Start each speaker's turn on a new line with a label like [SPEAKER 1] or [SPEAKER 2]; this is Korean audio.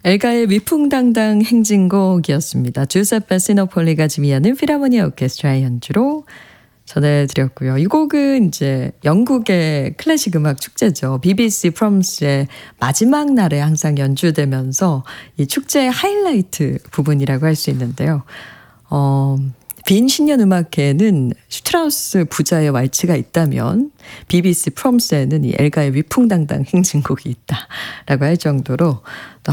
[SPEAKER 1] 엘가의 위풍당당 행진곡이었습니다. 주세페 시노폴리가 지휘하는 필하모니아 오케스트라의 연주로 전해드렸고요. 이 곡은 이제 영국의 클래식 음악 축제죠. BBC 프롬스의 마지막 날에 항상 연주되면서 이 축제의 하이라이트 부분이라고 할 수 있는데요. 빈 신년 음악회에는 슈트라우스 부자의 왈츠가 있다면 BBC 프롬스에는 이 엘가의 위풍당당 행진곡이 있다라고 할 정도로 또